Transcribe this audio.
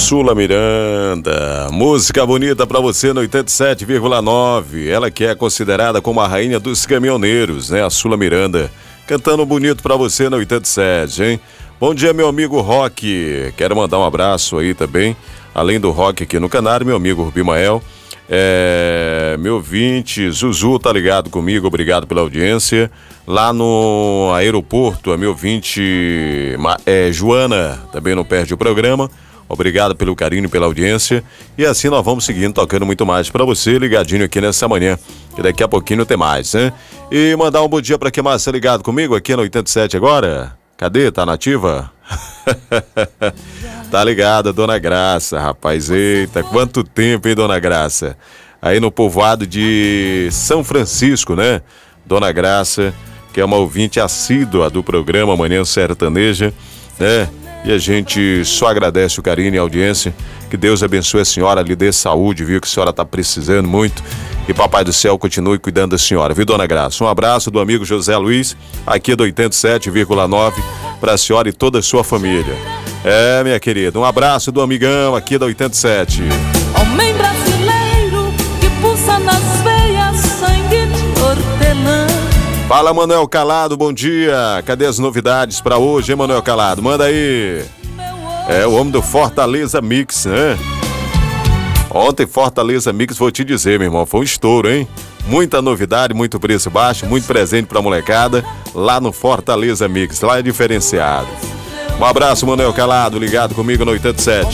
Sula Miranda, música bonita pra você no 87,9. Ela que é considerada como a rainha dos caminhoneiros, né? A Sula Miranda, cantando bonito pra você no 87, hein? Bom dia, meu amigo Roque. Quero mandar um abraço aí também, além do Roque aqui no Canário, meu amigo Rubimael. Meu ouvinte, Zuzu tá ligado comigo, obrigado pela audiência. Lá no aeroporto, a meu ouvinte Joana, também não perde o programa. Obrigado pelo carinho e pela audiência. E assim nós vamos seguindo, tocando muito mais pra você, ligadinho aqui nessa manhã. E daqui a pouquinho tem mais, né? E mandar um bom dia pra quem mais tá ligado comigo aqui no 87 agora. Cadê? Tá nativa? Tá ligada, Dona Graça, rapaz. Eita, quanto tempo, hein, Dona Graça? Aí no povoado de São Francisco, né? Dona Graça, que é uma ouvinte assídua do programa Manhã Sertaneja, né? E a gente só agradece o carinho e a audiência. Que Deus abençoe a senhora, lhe dê saúde, viu? Que a senhora tá precisando muito. E Papai do Céu continue cuidando da senhora, viu, Dona Graça? Um abraço do amigo José Luiz, aqui do 87,9, pra senhora e toda a sua família. Minha querida, um abraço do amigão aqui da 87. Homem brasileiro que pulsa nas veias sangue de hortelã. Fala, Manuel Calado, bom dia. Cadê as novidades pra hoje, hein, Manuel Calado? Manda aí. O homem do Fortaleza Mix, né? Ontem Fortaleza Mix, vou te dizer, meu irmão, foi um estouro, hein? Muita novidade, muito preço baixo, muito presente pra molecada lá no Fortaleza Mix, lá é diferenciado. Um abraço, Manuel Calado, ligado comigo no 87.